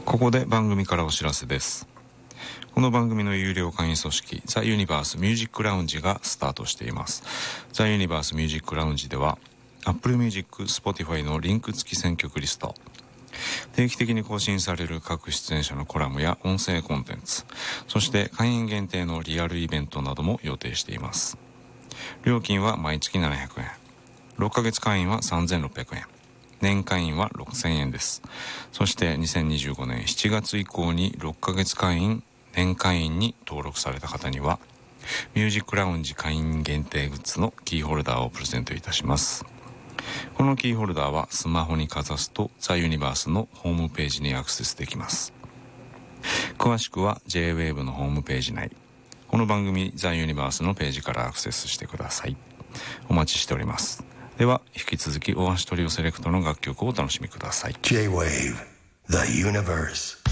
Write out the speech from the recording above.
ここで番組からお知らせです。この番組の有料会員組織ザ・ユニバース・ミュージック・ラウンジがスタートしています。ザ・ユニバース・ミュージック・ラウンジでは Apple Music、Spotify のリンク付き選曲リスト、定期的に更新される各出演者のコラムや音声コンテンツ、そして会員限定のリアルイベントなども予定しています。料金は毎月700円、6ヶ月会員は3600円、年会員は6000円です。そして2025年7月以降に6ヶ月会員、年会員に登録された方にはミュージックラウンジ会員限定グッズのキーホルダーをプレゼントいたします。このキーホルダーはスマホにかざすとザ・ユニバースのホームページにアクセスできます。詳しくは J-WAVE のホームページ内、この番組ザ・ユニバースのページからアクセスしてください。お待ちしております。では引き続き大橋トリオセレクトの楽曲をお楽しみください。 J-WAVE The Universe